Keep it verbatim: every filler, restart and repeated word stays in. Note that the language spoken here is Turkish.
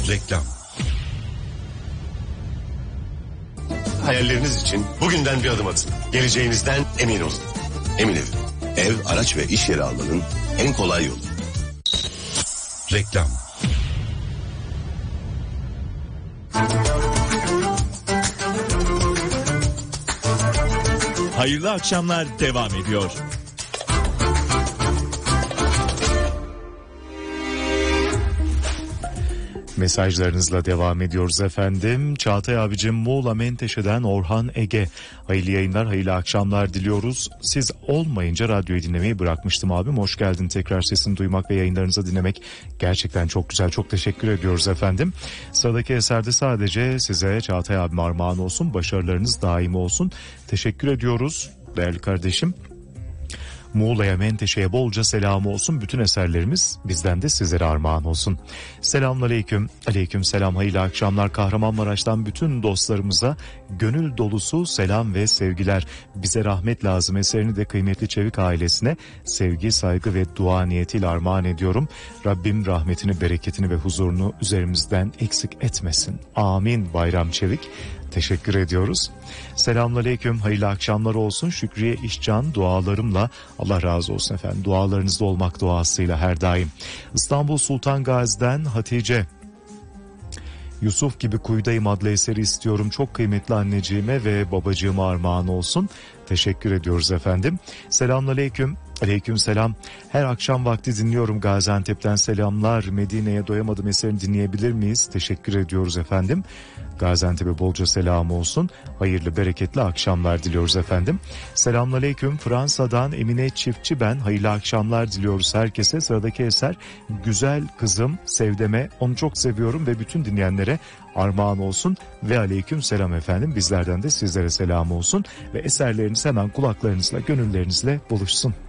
Reklam. Hayalleriniz için bugünden bir adım atın. Geleceğinizden emin olun. Emin Ev. Ev, araç ve iş yeri almanın en kolay yolu. Reklam. Hayırlı akşamlar devam ediyor. Mesajlarınızla devam ediyoruz efendim. Çağatay abicim, Muğla Menteşe'den Orhan Ege. Hayırlı yayınlar, hayırlı akşamlar diliyoruz. Siz olmayınca radyoyu dinlemeyi bırakmıştım abim. Hoş geldin, tekrar sesini duymak ve yayınlarınızı dinlemek gerçekten çok güzel. Çok teşekkür ediyoruz efendim. Sıradaki eserde sadece size Çağatay abim armağan olsun. Başarılarınız daimi olsun. Teşekkür ediyoruz değerli kardeşim. Muğla'ya, Menteşe'ye bolca selamı olsun. Bütün eserlerimiz bizden de sizlere armağan olsun. Selamünaleyküm. Aleyküm selam. Hayırlı akşamlar. Kahramanmaraş'tan bütün dostlarımıza gönül dolusu selam ve sevgiler. Bize rahmet lazım eserini de kıymetli Çevik ailesine sevgi, saygı ve dua niyetiyle armağan ediyorum. Rabbim rahmetini, bereketini ve huzurunu üzerimizden eksik etmesin. Amin. Bayram Çevik. Teşekkür ediyoruz. Selamünaleyküm, hayırlı akşamlar olsun. Şükriye İşcan, dualarımla, Allah razı olsun efendim, dualarınızda olmak duasıyla her daim. İstanbul Sultan Gazi'den Hatice. Yusuf gibi kuyudayım adlı eseri istiyorum. Çok kıymetli anneciğime ve babacığıma armağan olsun. Teşekkür ediyoruz efendim. Selamünaleyküm. Aleyküm selam. Her akşam vakti dinliyorum. Gaziantep'ten selamlar. Medine'ye doyamadım eserini dinleyebilir miyiz? Teşekkür ediyoruz efendim. Gaziantep'e bolca selam olsun. Hayırlı, bereketli akşamlar diliyoruz efendim. Selamünaleyküm. Fransa'dan Emine Çiftçi ben. Hayırlı akşamlar diliyoruz herkese. Sıradaki eser Güzel Kızım Sevdeme. Onu çok seviyorum ve bütün dinleyenlere armağan olsun. Ve aleyküm selam efendim. Bizlerden de sizlere selam olsun. Ve eserleriniz hemen kulaklarınızla, gönüllerinizle buluşsun.